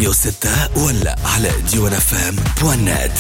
106 ولا على diwanafm.net.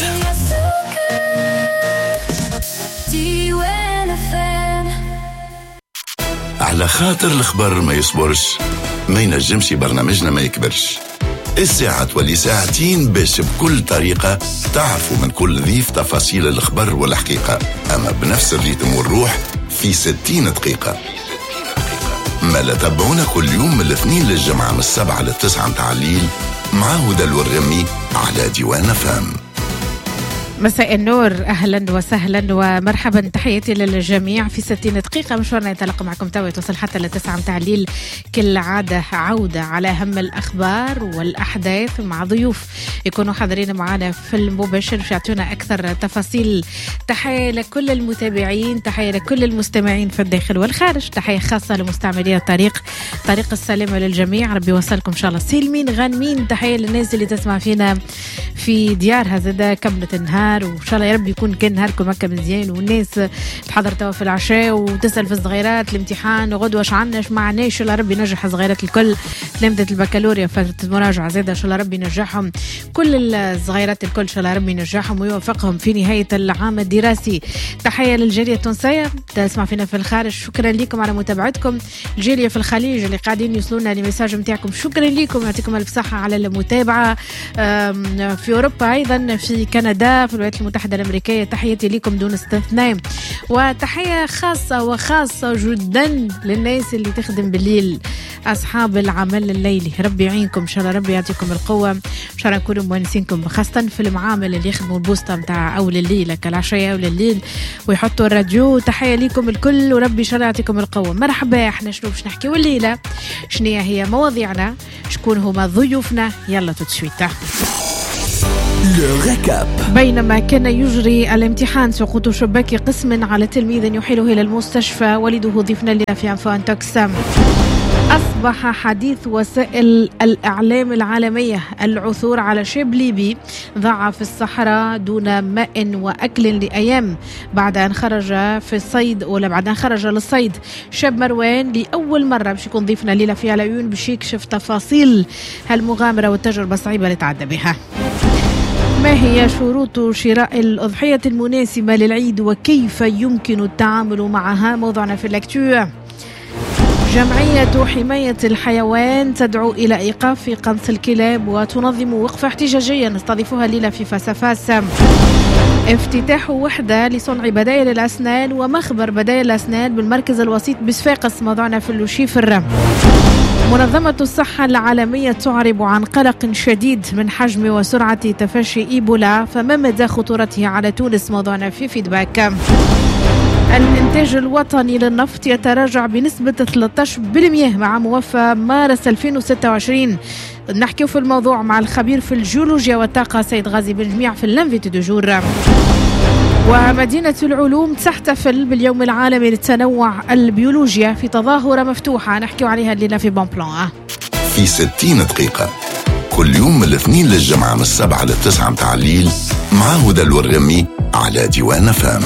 على خاطر الخبر ما يصبرش، ما ينجمش برنامجنا ما يكبرش. الساعة تولي ساعتين باش بكل طريقة تعرفوا من كل ضيف تفاصيل الخبر والحقيقة، أما بنفس الريتم والروح في 60 دقيقة. ما لا تابعونا كل يوم من الاثنين للجمعة من 7 ل 9 متاع الليل مع هدى الورغمي على ديوان فام. مساء النور، أهلا وسهلا ومرحبا، تحياتي للجميع. في 60 دقيقة مشوارنا يتلقى معكم توا توصل حتى ل9 متاع الليل كالعادة، عودة على أهم الأخبار والأحداث مع ضيوف يكونوا حاضرين معنا في المباشر باش يعطونا أكثر تفاصيل. تحية لكل المتابعين، تحية لكل المستمعين في الداخل والخارج، تحية خاصة لمستعملي طريق السلامة للجميع، ربي يوصلكم إن شاء الله سالمين غانمين. تحية للناس اللي تسمع فينا في ديارها زادا كملة النهار، وإن شاء الله يا رب يكون كان نهاركم هكا مزيان. والناس اللي تحضر توا في العشاء وتسأل في الصغيرات الامتحان وغدوة واش عنا اش معناه، إن شاء الله ربي ينجح الصغيرات الكل. تلامذة البكالوريا فترة المراجعة زادا إن شاء الله ربي ينجحهم، كل الصغيرات الكل إن شاء الله ربي ينجحهم ويوفقهم في نهاية العام الدراسي. تحية للجالية التونسية تسمع فينا في الخارج، شكرا لكم على متابعتكم. الجالية في الخليج اللي قاعدين يوصلونا الميساج متاعكم، شكرا لكم، يعطيكم الف صحة على المتابعة. في أوروبا أيضا، في كندا، في الولايات المتحدة الأمريكية، تحياتي لكم دون استثناء. وتحية خاصة جدا للناس اللي تخدم بالليل، أصحاب العمل الليلي، ربي يعينكم إن شاء الله، ربي يعطيكم القوة، إن شاء الله نكونوا مونسينكم، خاصة في المعامل اللي يخدموا البوسطة متاع أول الليل كالعشية أول الليل ويحطوا الراديو. تحية لكم الكل وربي إن شاء الله يعطيكم القوة. مرحبا، احنا شنو باش نحكي الليلة، شنو هي مواضيعنا، شكون هما ضيوفنا، يلا تتشويتا. بينما كان يجري الامتحان سقوط شباك قسم على تلميذ يحيله إلى المستشفى، والده ضيفنا لنا في أنفان توكسام. أصبح حديث وسائل الإعلام العالمية العثور على شاب ليبي ضاع في الصحراء دون ماء وأكل لأيام بعد أن خرج في الصيد، ولا بعد أن خرج للصيد. شاب مروان لأول مرة باش يكون ضيفنا ليلة في على عيون باش يكشف تفاصيل هالمغامرة والتجربة الصعيبة اللي تعدى بها. ما هي شروط شراء الأضحية المناسبة للعيد وكيف يمكن التعامل معها، موضوعنا في اللاكتو. جمعية حماية الحيوان تدعو إلى إيقاف قنص الكلاب وتنظم وقفة احتجاجية نستضيفها الليلة في فاسفاس. افتتاح وحدة لصنع بدائل الأسنان ومخبر بدائل الأسنان بالمركز الوسيط بصفاقس، موضوعنا في اللوشيفر. منظمة الصحة العالمية تعرب عن قلق شديد من حجم وسرعة تفشي إيبولا، فما مدى خطورته على تونس، موضوعنا في فيدباك. الإنتاج الوطني للنفط يتراجع بنسبة 13% مع موفى مارس 2026. نحكي في الموضوع مع الخبير في الجيولوجيا والطاقة سيد غازي بن جميع في الانفيتو دو جور. ومدينة العلوم تحتفل باليوم العالمي للتنوع البيولوجيا في تظاهرة مفتوحة، نحكي عليها الليلة في بون بلان. في 60 دقيقة كل يوم من الاثنين للجمعة من 7 ل 9 متاع الليل مع هدى الورغمي على ديوان فام.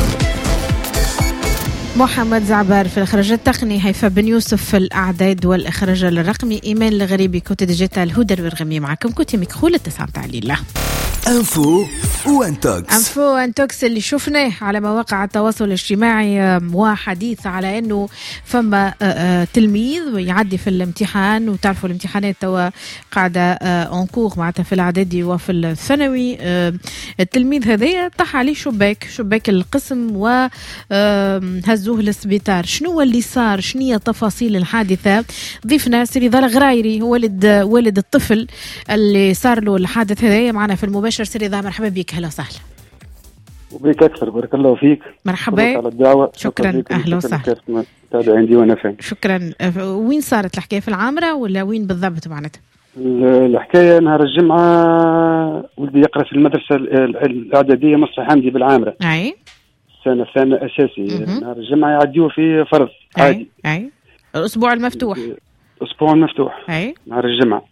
محمد زعبار في الإخراج التقني، هيفا بن يوسف في الأعداد والإخراج الرقمي، إيمان الغريبي كنت ديجيتال، هدى الورغمي معكم، كنت مكخولة 9 متاع الليل. انفو وانتوكس اللي شفناه على مواقع التواصل الاجتماعي، وحديث على انه فما تلميذ يعدي في الامتحان، وتعرفوا الامتحانات توا قاعده اونكور معناتها في الاعدادي وفي الثانوي. التلميذ هذايا طاح عليه شباك القسم وهزوه للسبيطار. شنو اللي صار، شنو هي تفاصيل الحادثه؟ ضيفنا سيدي ظل غرايري، هو والد الطفل اللي صار له الحادث هذايا، معنا في المباشر. سيدي ظل، مرحبا بك، هلا وسهلا. وبيك أكثر، بارك الله فيك. مرحبا، على الدعوة. شكرا، أهلا وسهلا. تابعين ديوان فهم. شكرا. وين صارت الحكاية، في العامرة ولا وين بالضبط معناتها؟ الحكاية نهار الجمعة ولدي يقرأ في المدرسة الإعدادية مصر حمدي بالعامرة. أي. سنة ثانية أساسي. نهار الجمعة يعديوه في فرض عادي. أي. الأسبوع المفتوح. أسبوع مفتوح. أي. نهار الجمعة.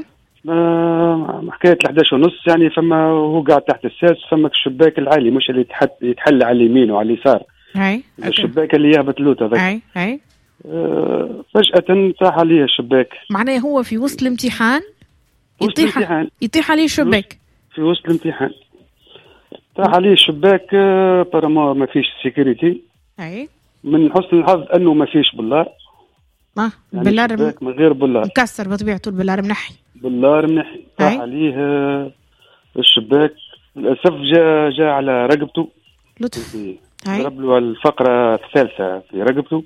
حكاية 11:30 يعني، فما هو قاعد تحت الساس، فما الشباك العالي مش اللي يتحل على اليمين وعلى اليسار. الشباك اللي يهبط لوت هذاك. فجأة طاح عليه الشباك. معناه هو في وسط الامتحان يطيح عليه الشباك في وسط الامتحان. طاح عليه الشباك برما ما فيش سيكوريتي. اي من حسن الحظ انه ما فيش بلار. يعني بلار من غير بلار، مكسر بطبيعته البلار منحي. طاح عليه الشباك. للاسف جاء على رقبته. لطف ضرب له الفقره الثالثه في رقبته.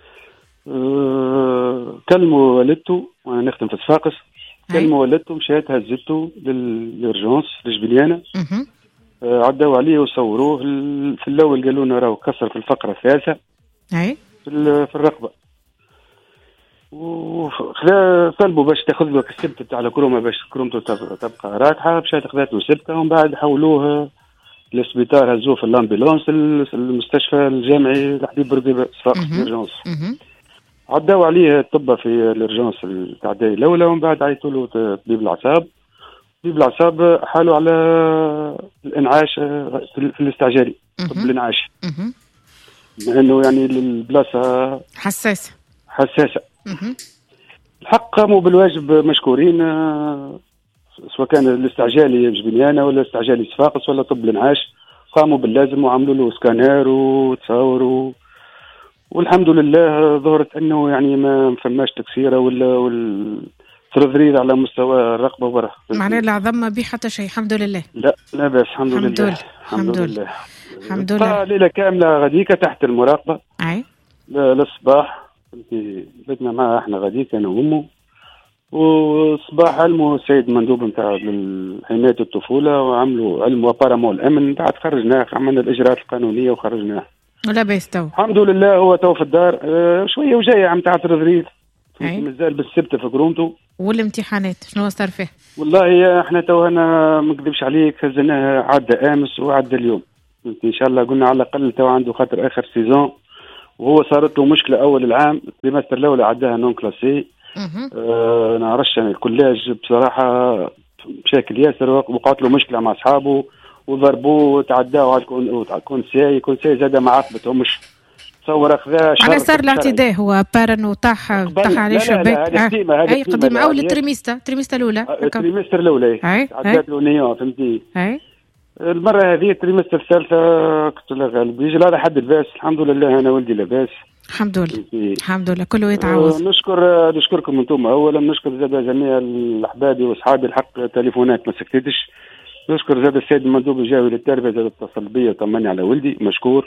كلموا والدته، وانا نخدم في صفاقس. كلموا والدته، مشات هزته للرجونس لجبليانه. عدوا عليه وصوروه. في الاول قالوا لنا راهو كسر في الفقره الثالثه في الرقبه. وخذا طلبوا باش تاخذ له السبت تاع الكرومه باش كرومته تبقى راكحه. مشات اخذت له سبته ومن بعد حولوه للسبيطار، هزوه في الامبيلونس المستشفى الجامعي لحبيب بورقيبه صفاقس الرجونس. عدوا عليه الطبه في الرجونس تاع الدايره الاولى ومن بعد عيطوا له طبيب الاعصاب. طبيب الاعصاب حالوا على الانعاش في الاستعجالي. طب الانعاش لانه يعني البلاصه حساسه. الحق قاموا بالواجب مشكورين، سواء كان الاستعجالي جبنيانه ولا الاستعجالي صفاقس ولا طب الانعاش. قاموا باللازم وعملوا له سكانير وتصور والحمد لله ظهرت انه يعني ما فماش تكسيره ولا ترذريد على مستوى الرقبه برا. معناه العظم ما بيه حتى شيء الحمد لله. لا بس الحمد لله. ليله كامله غديكه تحت المراقبه. للصباح بيتنا معها احنا غديكه انا وامه. وصباح علموا السيد مندوب نتاع حمايه الطفوله وعملوا علم وبارامول الامن. بعد خرجناه، عملنا الاجراءات القانونيه وخرجناه. لا بس تو الحمد لله هو تو في الدار. شويه وجايه عم تاع ترذريد مازال بالسبت في كرومته. والامتحانات شنو صار فيه؟ والله احنا تو انا ما نكذبش عليك هزناها عدى امس وعدى اليوم. ان شاء الله قلنا على الاقل تو عنده خاطر اخر سيزون وهو صارت له مشكله اول العام. التريمستر الاولى عداها نون كلاسي. انا رشح الكلاج بصراحه بشكل ياسر وقعت له مشكله مع اصحابه وضربوه وتعداوا على كونساي زاد ما عاقبتهم. مش تصور اخذها على صار الاعتداء هو بارن وطاح عليه شباك. هذه قديمه او التريميستا الاولى. التريمستر الاولى عدات له نيون فهمتي. المره هذه التريمستر الثالثه قلت له غالب يجي هذا حد الباس. الحمد لله انا ولدي لاباس الحمد لله كله يتعوض. نشكركم انتم اولا. نشكر زاد جميع الاحبابي واصحابي الحق تليفونات ما سكتتش. نشكر زاد السيد المندوب الجاوي للتربيه زاد اتصل بي وطمني على ولدي مشكور.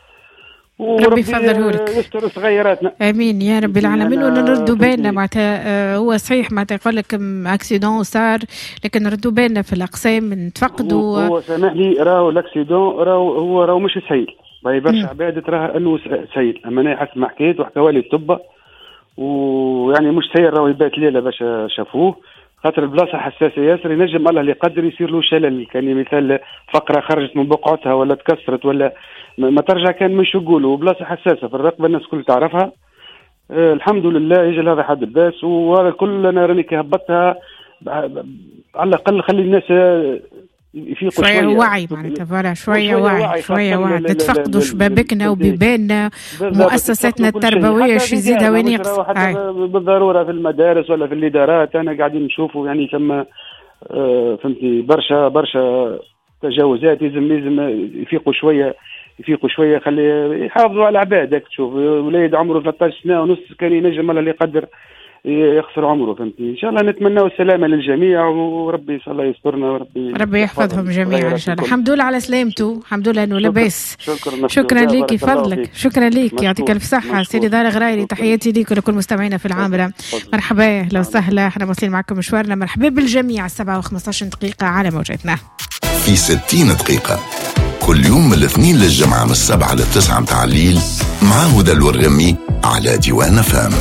ربي يفضله لك. يستر صغيراتنا امين يا رب العالمين. ونردوا بالنا معناتها هو صحيح معناتها يقول لك اكسيدون صار لكن ردوا بالنا في الاقسام نتفقدوا. هو سامح لي راهو الاكسيدون راهو مش سهيل. باهي برشا عباد تراها انه سهيل. اما انا حسب ما حكيت وحكوا لي الطب ويعني مش سهيل راهو يبات ليله باش شافوه خاطر البلاصه حساسه ياسر. ينجم الله اللي يقدر يصير له شلل. كان مثال فقره خرجت من بقعتها ولا تكسرت ولا ما ترجع كان مش يقولوا بلاصه حساسه في الرقبه الناس كل تعرفها. الحمد لله يجي هذا حد الباس وهذا كل انا راني كهبطها على الاقل خلي الناس يفيقوا شويه وعي معناتها شويه وعي تتفقدوا شبابكنا وبيباننا ومؤسساتنا التربويه شي يزيدها وينقص. بالضروره في المدارس ولا في الادارات انا قاعدين نشوفوا يعني ثم فهمتي برشا تجاوزات. لازم يفيقوا شويه خلي يحافظوا على العباد. تشوف وليد عمره 13 سنه ونص كان ينجم الله اللي يقدر يخسر عمره فهمتي. ان شاء الله نتمنى السلامه للجميع وربي ان شاء الله يسترنا وربي يحفظهم جميعا ان شاء الله. الحمد لله على سلامته الحمد لله انه لاباس. شكرا لك فضلك. شكرا لك يعطيك الف صحه سيدي دار غرايري. تحياتي ليك ولكل مستمعينا في العامره. مرحبا اهلا وسهلا. احنا واصلين معكم مشوارنا. مرحبا بالجميع. 7:15 دقيقه على موجتنا في 60 دقيقه كل يوم من الاثنين للجمعه من 7 ل9 متاع الليل مع هدى الورغمي على ديوان فام.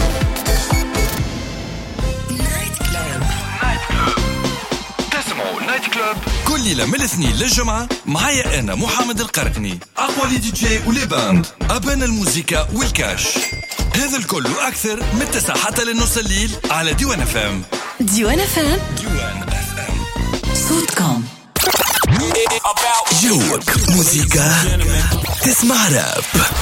كل ليلة من الاثنين للجمعة معايا أنا محمد القرقني أقوى دي جي وليباند أبان الموسيقى والكاش. هذا الكل وأكثر من 9 حتى للنص الليل على ديوان فام. ديوان فام صوتكم جوك موسيقى تسمع راب.